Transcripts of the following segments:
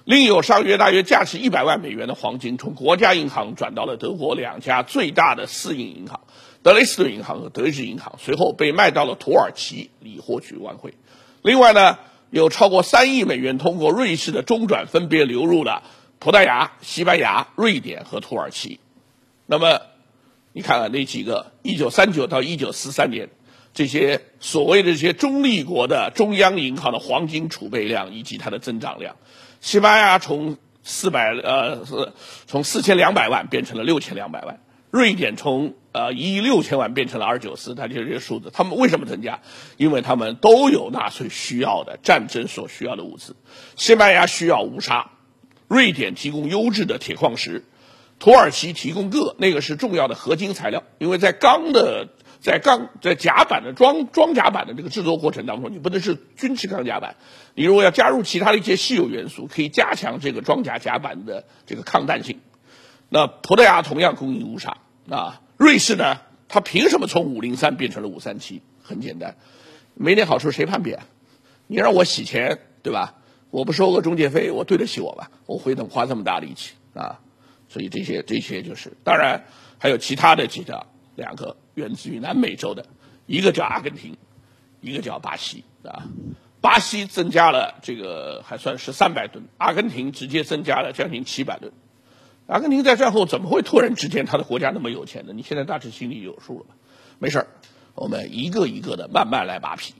另有上月大约价值100万美元的黄金从国家银行转到了德国2家最大的私营银行德累斯顿银行和德意志银行，随后被卖到了土耳其，以获取外汇。另外呢，有超过3亿美元通过瑞士的中转分别流入了葡萄牙、西班牙、瑞典和土耳其。那么你看看那几个1939到1943年这些所谓的这些中立国的中央银行的黄金储备量以及它的增长量，西班牙从4200万变成了6200万，瑞典从1亿6千万变成了294，它就是这些数字。他们为什么增加？因为他们都有纳粹需要的战争所需要的物资。西班牙需要乌纱，瑞典提供优质的铁矿石，土耳其提供铬，那个是重要的合金材料。因为在甲板的装甲板的这个制作过程当中，你不能是均质钢甲板，你如果要加入其他的一些稀有元素，可以加强这个装甲甲板的这个抗弹性。那葡萄牙同样供应乌纱啊，瑞士呢，它凭什么从503变成了537？很简单，没点好处谁判别？你让我洗钱，对吧？我不收个中介费，我对得起我吧？我回头花这么大力气啊，所以这些就是，当然还有其他的2个源自于南美洲的，一个叫阿根廷，一个叫巴西啊。巴西增加了这个还算是300吨，阿根廷直接增加了将近700吨。阿根廷在战后怎么会突然之间他的国家那么有钱呢？你现在大致心里有数了吧？没事，我们一个一个的慢慢来扒皮。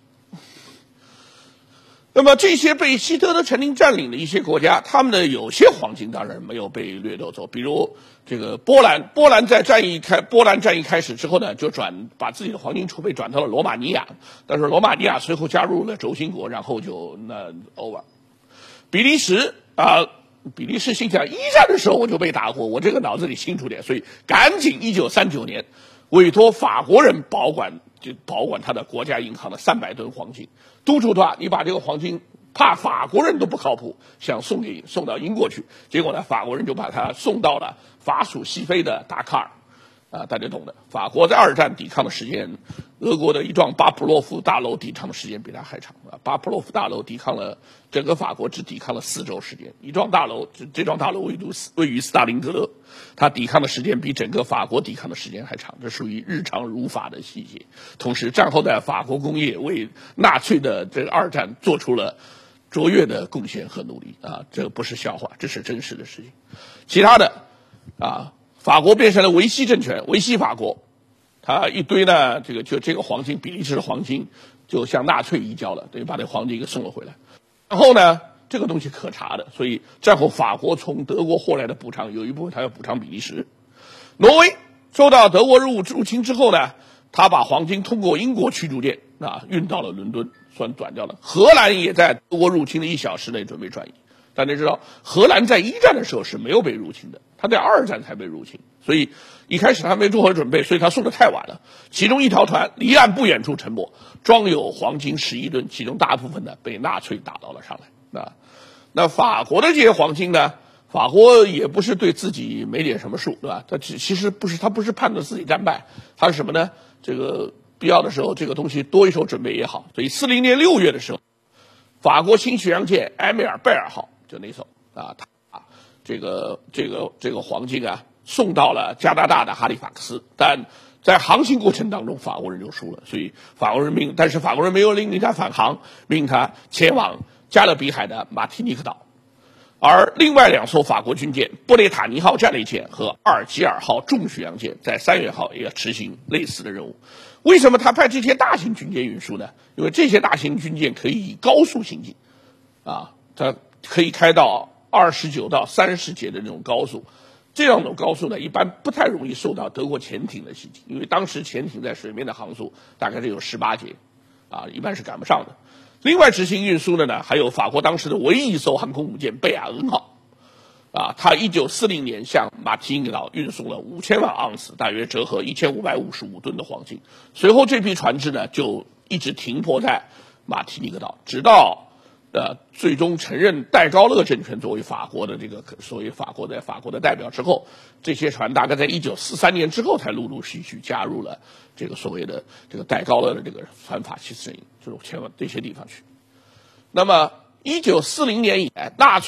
那么这些被希特勒曾经占领的一些国家，他们的有些黄金当然没有被掠夺走，比如这个波兰在波兰战役开始之后呢，就把自己的黄金储备转到了罗马尼亚，但是罗马尼亚随后加入了轴心国，然后就over。比利时心想，一战的时候我就被打过，我这个脑子里清楚点，所以赶紧1939年委托法国人保管他的国家银行的300吨黄金，督促他，你把这个黄金，怕法国人都不靠谱，想送到英国去，结果呢，法国人就把他送到了法属西非的达喀尔，大家懂的。法国在2战抵抗的时间，俄国的一幢巴甫洛夫大楼抵抗的时间比他还长啊！巴甫洛夫大楼抵抗了整个法国只抵抗了4周时间，这幢大楼位于斯大林格勒，它抵抗的时间比整个法国抵抗的时间还长，这属于日常如法的细节。同时，战后的法国工业为纳粹的这个2战做出了卓越的贡献和努力啊！这个不是笑话，这是真实的事情。其他的法国变成了维希政权，维希法国，他一堆呢，这个黄金，比利时的黄金就向纳粹移交了，等于把这黄金给送了回来。然后呢，这个东西可查的，所以战后法国从德国获来的补偿有一部分他要补偿比利时。挪威受到德国入侵之后呢，他把黄金通过英国驱逐舰运到了伦敦，算转掉了。荷兰也在德国入侵的1小时内准备转移。大家知道，荷兰在1战的时候是没有被入侵的，他在2战才被入侵，所以一开始他没做好准备，所以他送的太晚了。其中一条船离岸不远处沉没，装有黄金11吨，其中大部分呢被纳粹打捞了上来。那法国的这些黄金呢，法国也不是对自己没点什么数，对吧？其实不是，他不是盼着自己战败，他是什么呢？这个必要的时候，这个东西多一手准备也好。所以40年6月的时候，法国新巡洋舰埃梅尔贝尔号就那艘这个黄金送到了加拿大的哈利法克斯，但在航行过程当中法国人就输了，所以但是法国人没有命令他返航，命令他前往加勒比海的马提尼克岛。而另外2艘法国军舰布列塔尼号战列舰和阿尔及尔号重巡洋舰在3月号也要执行类似的任务。为什么他派这些大型军舰运输呢？因为这些大型军舰可以以高速行进它可以开到29到30节的那种高速，这样的高速呢，一般不太容易受到德国潜艇的袭击，因为当时潜艇在水面的航速大概只有18节，一般是赶不上的。另外执行运输的呢，还有法国当时的唯一一艘航空母舰贝亚恩号，它1940年向马提尼克岛运送了5000万盎司，大约折合1555吨的黄金。随后这批船只呢，就一直停泊在马提尼克岛，直到最终承认戴高乐政权作为法国的法国的代表之后，这些船大概在1943年之后才陆陆续续加入了这个所谓的这个戴高乐的这个反法西斯阵营，就是前往这些地方去。那么1940年以来，纳粹